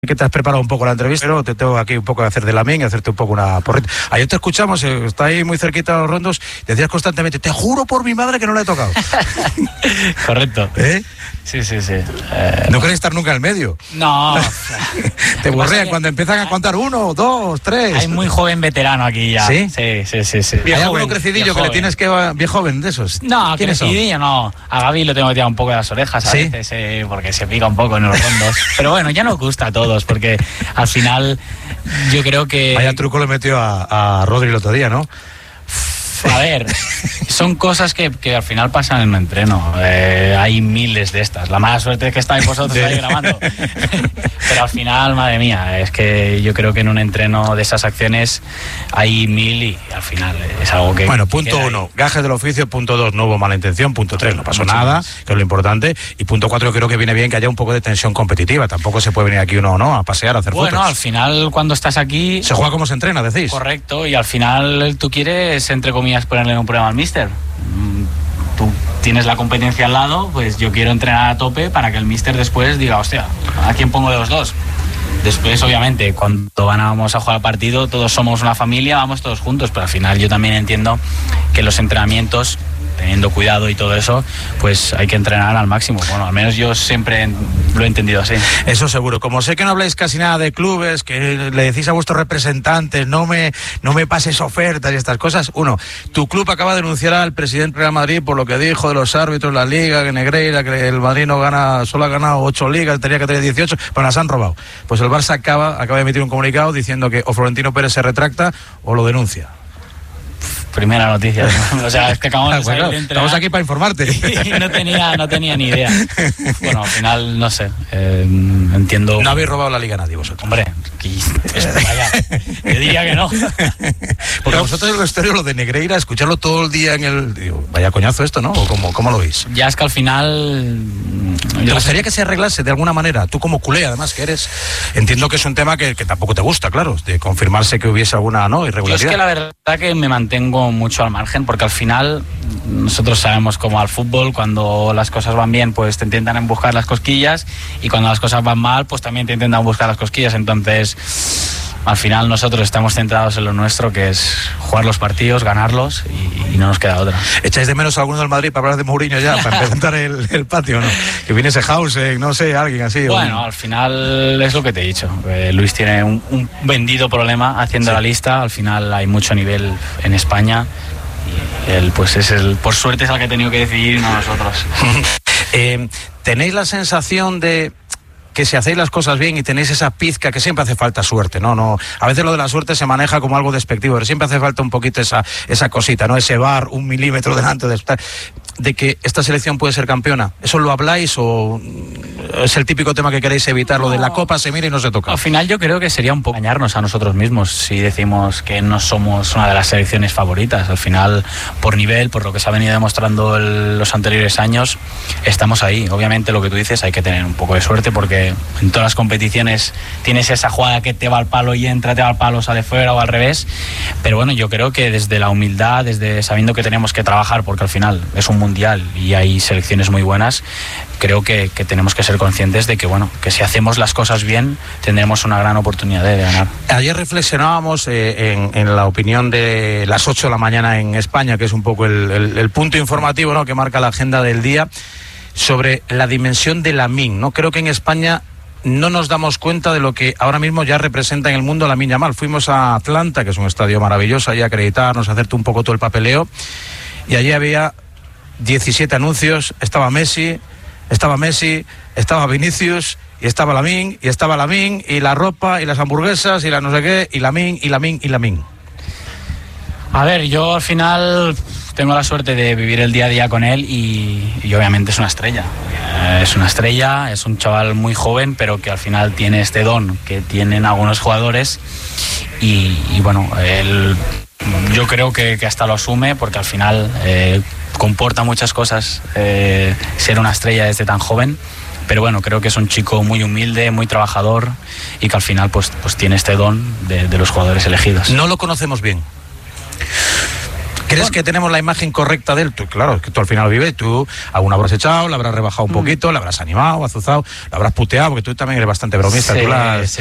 Que te has preparado un poco la entrevista, pero te tengo aquí un poco de hacer de Lamine y hacerte un poco una porrita. Ayer te escuchamos, está ahí muy cerquita de los rondos, decías constantemente, te juro por mi madre que no le he tocado. Correcto. ¿Eh? Sí. No queréis estar nunca en el medio. No. Te borrean cuando empiezan a contar 1, 2, 3. Hay muy joven veterano aquí ya. ¿Sí? Sí. ¿Hay alguno crecidillo que le tienes que... Viejo joven de esos? No, crecidillo no. A Gaby lo tengo que tirar un poco de las orejas a veces, porque se pica un poco en los rondos. Pero bueno, ya nos gusta a todos, porque al final yo creo que... Vaya truco le metió a Rodri el otro día, ¿no? A ver, son cosas que al final pasan en un entreno. Hay miles de estas. La mala suerte es que estáis vosotros ahí grabando. Pero al final, madre mía, es que yo creo que en un entreno de esas acciones hay 1000 y al final es algo que... Bueno, punto 1, gajes del oficio. Punto 2, no hubo mala intención. Punto 3, no pasó nada, que es lo importante. Y punto 4, creo que viene bien que haya un poco de tensión competitiva. Tampoco se puede venir aquí uno o no a pasear, a hacer fotos. Bueno, al final, cuando estás aquí... Se juega como se entrena, decís. Correcto, y al final tú quieres, entre comillas, ponerle un problema al míster. Tú tienes la competencia al lado, pues yo quiero entrenar a tope para que el míster después diga, hostia, ¿a quién pongo de los dos? Después, obviamente, cuando vamos a jugar al partido, todos somos una familia, vamos todos juntos, pero al final yo también entiendo que los entrenamientos, teniendo cuidado y todo eso, pues hay que entrenar al máximo. Bueno, al menos yo siempre lo he entendido así. Eso seguro. Como sé que no habláis casi nada de clubes, que le decís a vuestros representantes, no me pases ofertas y estas cosas. Uno, tu club acaba de denunciar al presidente del Real Madrid por lo que dijo de los árbitros en la Liga, que Negreira, que el Madrid no gana, solo ha ganado 8 ligas, tenía que tener 18, pero las han robado. Pues el Barça acaba de emitir un comunicado diciendo que o Florentino Pérez se retracta o lo denuncia. Primera noticia, ¿no? O sea, es que acabamos de salir de entrenar. Estamos aquí para informarte. Y no tenía ni idea. Bueno, al final, no sé, entiendo... No habéis robado la Liga a nadie vosotros. Hombre, vaya, yo diría que no. Porque vosotros el vestuario, lo de Negreira, escucharlo todo el día en el... Digo, vaya coñazo esto, ¿no? ¿O cómo lo veis? Ya es que al final... ¿Te gustaría que se arreglase de alguna manera? Tú como culé, además, que eres... Entiendo que es un tema que tampoco te gusta, claro, de confirmarse que hubiese alguna irregularidad. Yo es que la verdad que me mantengo mucho al margen, porque al final nosotros sabemos cómo al fútbol, cuando las cosas van bien, pues te intentan buscar las cosquillas, y cuando las cosas van mal, pues también te intentan buscar las cosquillas. Entonces, al final nosotros estamos centrados en lo nuestro, que es jugar los partidos, ganarlos, y no nos queda otra. ¿Echáis de menos a alguno del Madrid para hablar de Mourinho ya, para presentar el patio, no? Que viniese House, no sé, alguien así. Bueno, al final es lo que te he dicho. Luis tiene un vendido problema haciendo la lista. Al final hay mucho nivel en España. Y él, pues por suerte es el que ha tenido que decidir, no nosotros. ¿Tenéis la sensación de que si hacéis las cosas bien y tenéis esa pizca, que siempre hace falta suerte, ¿no? A veces lo de la suerte se maneja como algo despectivo, pero siempre hace falta un poquito esa cosita, ¿no? Ese bar, 1 milímetro delante de que esta selección puede ser campeona? ¿Eso lo habláis o es el típico tema que queréis evitar, lo de la copa se mira y no se toca? Al final yo creo que sería un poco engañarnos a nosotros mismos si decimos que no somos una de las selecciones favoritas. Al final, por nivel, por lo que se ha venido demostrando los anteriores años, estamos ahí. Obviamente, lo que tú dices, hay que tener un poco de suerte, porque en todas las competiciones tienes esa jugada que te va al palo y entra, te va al palo, sale fuera, o al revés. Pero bueno, yo creo que desde la humildad, desde sabiendo que tenemos que trabajar, porque al final es un mundial y hay selecciones muy buenas, creo que tenemos que ser conscientes de que, bueno, que si hacemos las cosas bien, tendremos una gran oportunidad de ganar. Ayer reflexionábamos en la opinión de las 8 de la mañana en España, que es un poco el punto informativo, ¿no?, que marca la agenda del día, sobre la dimensión de Lamine, ¿no? Creo que en España no nos damos cuenta de lo que ahora mismo ya representa en el mundo Lamine Yamal. Fuimos a Atlanta, que es un estadio maravilloso, allí a acreditarnos, a hacerte un poco todo el papeleo, y allí había 17 anuncios, estaba Messi, estaba Vinicius, y estaba Lamine, y la ropa, y las hamburguesas, y la no sé qué, y Lamine. A ver, yo al final tengo la suerte de vivir el día a día con él y obviamente es una estrella. Es un chaval muy joven, pero que al final tiene este don que tienen algunos jugadores y bueno, él, yo creo que hasta lo asume, porque al final comporta muchas cosas ser una estrella desde tan joven. Pero bueno, creo que es un chico muy humilde, muy trabajador, y que al final pues tiene este don de los jugadores elegidos. No lo conocemos bien. ¿Crees que tenemos la imagen correcta de él? Tú, claro, es que tú al final vives, tú alguna habrás echado, la habrás rebajado un poquito, la habrás animado, azuzado, la habrás puteado, porque tú también eres bastante bromista. Sí, tú